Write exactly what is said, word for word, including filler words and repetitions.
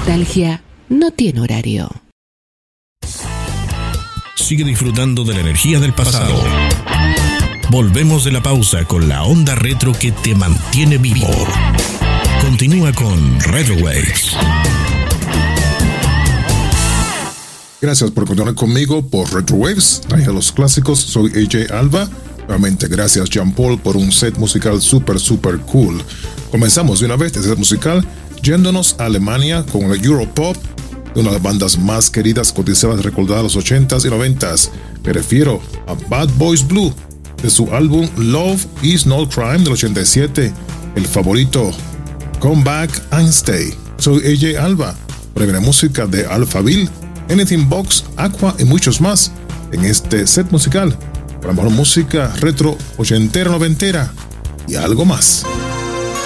nostalgia no tiene horario. Sigue disfrutando de la energía del pasado. Volvemos de la pausa con la onda retro que te mantiene vivo. Continúa con Retro Waves. Gracias por continuar conmigo por Retro Waves. Traje a los clásicos, soy A J Alba. Nuevamente gracias Jean Paul por un set musical super super cool. Comenzamos de una vez este set musical yéndonos a Alemania con el Europop, de una de las bandas más queridas, cotizadas y recordadas de los ochentas y noventas. Me refiero a Bad Boys Blue, de su álbum Love Is No Crime del ochenta y siete, el favorito Come Back and Stay. Soy A J Alba, breve música de Alphaville, Anything Box, Aqua y muchos más en este set musical para mejor música retro ochentera, noventera y algo más.